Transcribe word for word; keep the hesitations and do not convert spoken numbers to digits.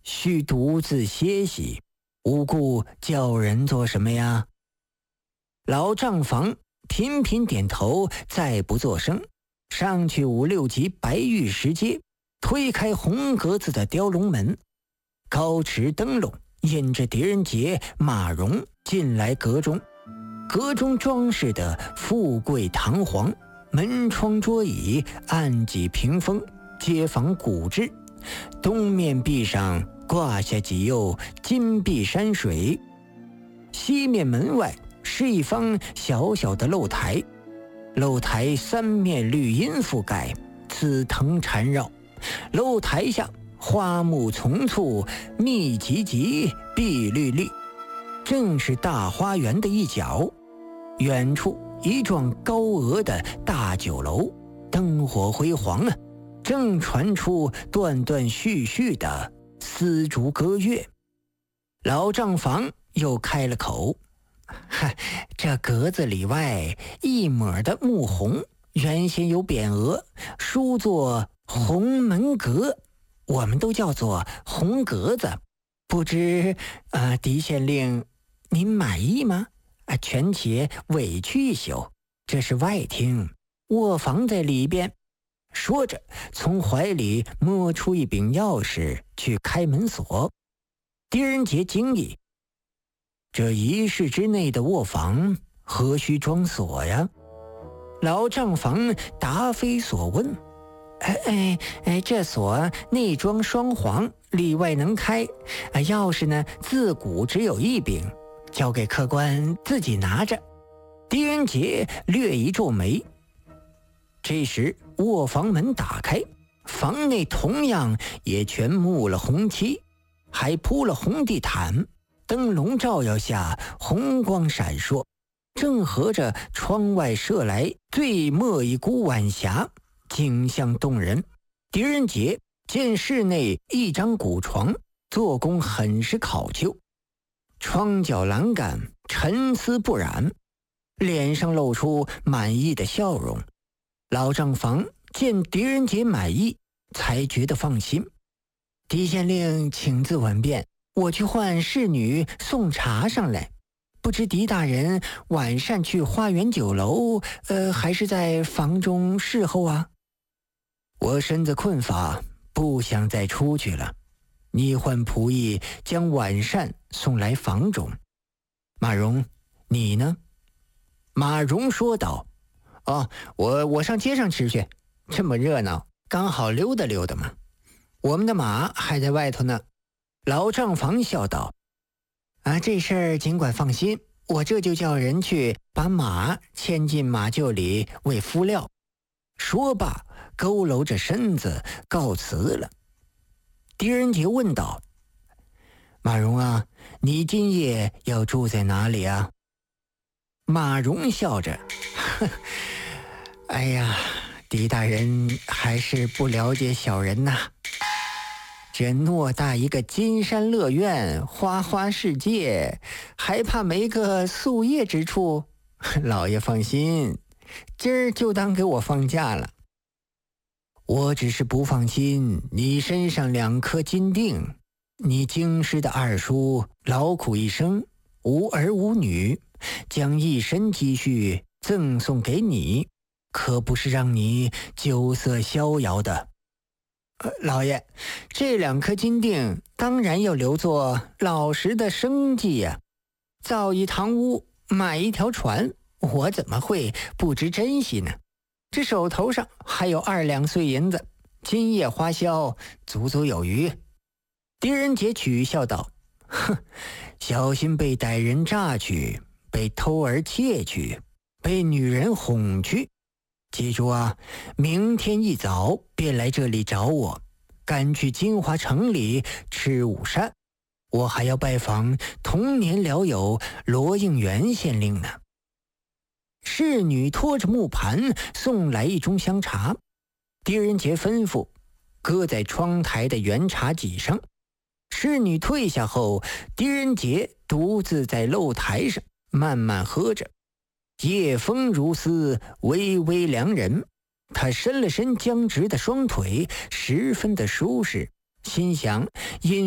须独自歇息，无故叫人做什么呀？”老账房频频点头，再不作声，上去五六级白玉石阶，推开红格子的雕龙门，高持灯笼引着狄仁杰、马荣进来阁中。阁中装饰的富贵堂皇，门窗桌椅、案几屏风皆仿古制，东面壁上挂下几釉金碧山水，西面门外是一方小小的露台，露台三面绿荫覆盖，紫藤缠绕，露台下花木丛簇，密集集，碧绿绿，正是大花园的一角。远处一幢高额的大酒楼，灯火辉煌啊，正传出断断续续的丝竹歌乐。老账房又开了口：“哈，这格子里外一抹的木红，原先有匾额，书作红门阁，我们都叫做红格子。不知呃，狄县令您满意吗？啊，权且委屈一宿，这是外厅，卧房在里边。”说着，从怀里摸出一柄钥匙去开门锁。狄仁杰惊异：“这一室之内的卧房何须装锁呀？”老账房答非所问：“哎哎哎，这锁内装双簧，里外能开。啊，钥匙呢，自古只有一柄，交给客官自己拿着。”狄仁杰略一皱眉。这时卧房门打开，房内同样也全幕了红漆，还铺了红地毯，灯笼照耀下红光闪烁，正合着窗外射来最末一股晚霞，景象动人。狄仁杰见室内一张古床，做工很是考究，窗角栏杆沉丝不染，脸上露出满意的笑容。老账房见狄仁杰满意，才觉得放心。“狄县令请自稳便，我去唤侍女送茶上来。不知狄大人晚上去花园酒楼，呃，还是在房中侍候啊？”“我身子困乏，不想再出去了。你唤仆役将晚膳送来房中。马荣，你呢？”马荣说道：“哦，我我上街上吃去，这么热闹，刚好溜达溜达嘛。我们的马还在外头呢。”老账房笑道：“啊，这事儿尽管放心，我这就叫人去把马牵进马厩里喂敷料。”说罢，佝偻着身子告辞了。狄仁杰问道：“马荣啊，你今夜要住在哪里啊？”马荣笑着：“呵，哎呀，狄大人还是不了解小人呐。这偌大一个金山乐苑，花花世界，还怕没个宿夜之处？老爷放心，今儿就当给我放假了。我只是不放心你身上两颗金锭，你京师的二叔劳苦一生，无儿无女，将一身积蓄赠送给你，可不是让你酒色逍遥的。呃，老爷，这两颗金锭当然要留作老实的生计呀、啊。造一堂屋，买一条船，我怎么会不知珍惜呢？这手头上还有二两碎银子，今夜花销足足有余。”狄仁杰取笑道：“哼，小心被歹人榨去，被偷儿窃去，被女人哄去。记住啊，明天一早便来这里找我，赶去金华城里吃午膳。我还要拜访童年老友罗应元县令呢。”侍女拖着木盘送来一盅香茶，狄仁杰吩咐搁在窗台的圆茶几上。侍女退下后，狄仁杰独自在露台上慢慢喝着。夜风如丝，微微凉人。他伸了伸僵直的双腿，十分的舒适，心想因